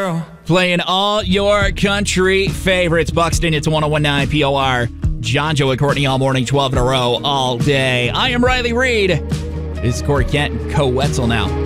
Playing all your country favorites. Buxton, it's 101.9 POR. John, Joe, and Courtney all morning, 12 in a row, all day. I am Riley Reed. This is Corey Kent and Co Wetzel now.